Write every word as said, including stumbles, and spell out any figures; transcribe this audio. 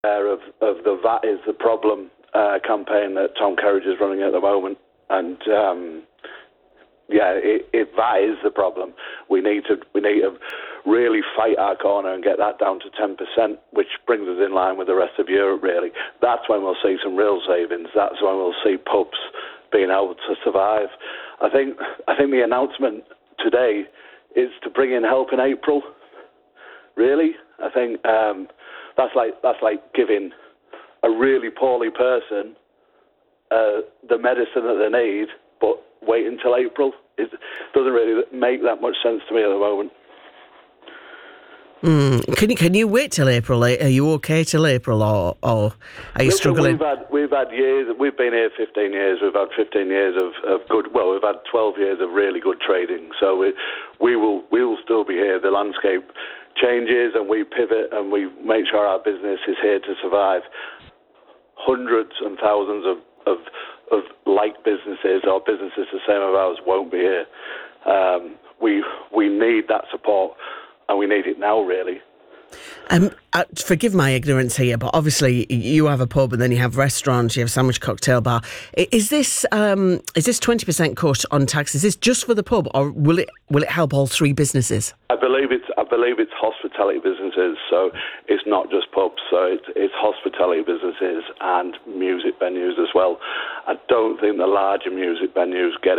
of, of the V A T is the problem uh, campaign that Tom Kerridge is running at the moment. And, um, yeah, it, it, that is the problem. We need to we need to really fight our corner and get that down to ten percent, which brings us in line with the rest of Europe, really. That's when we'll see some real savings. That's when we'll see pubs being able to survive. I think I think the announcement today is to bring in help in April. Really, I think um, that's like that's like giving a really poorly person uh, the medicine that they need, but wait until April. It doesn't really make that much sense to me at the moment. Mm. Can you can you wait till April? Are you okay till April, or or are you Listen, struggling? We've had we've had years. We've been here fifteen years. We've had fifteen years of, of good. Well, we've had twelve years of really good trading. So we we will we will still be here. The landscape changes, and we pivot, and we make sure our business is here to survive. Hundreds and thousands of of, of like businesses or businesses the same as ours won't be here. Um, we we need that support. And we need it now, really. Um, uh, forgive my ignorance here, but obviously you have a pub and then you have restaurants, you have sandwich cocktail bar. I- Is this um, is this twenty percent cut on tax? Is this just for the pub, or will it will it help all three businesses? I believe it's I believe it's hospitality businesses, so it's not just pubs. So it's, it's hospitality businesses and music venues as well. I don't think the larger music venues get